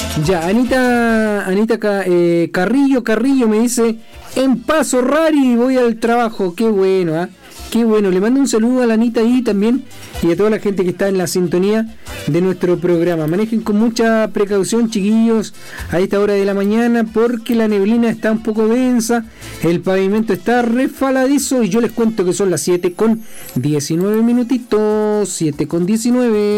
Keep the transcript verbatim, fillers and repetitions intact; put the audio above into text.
Ya, Anita, Anita eh, Carrillo, Carrillo me dice, en paso Rari, voy al trabajo. Qué bueno, ¿ah? ¿eh? Qué bueno. Le mando un saludo a la Anita ahí también y a toda la gente que está en la sintonía de nuestro programa. Manejen con mucha precaución, chiquillos, a esta hora de la mañana, porque la neblina está un poco densa, el pavimento está resbaladizo y yo les cuento que son las siete con diecinueve minutitos, siete con diecinueve.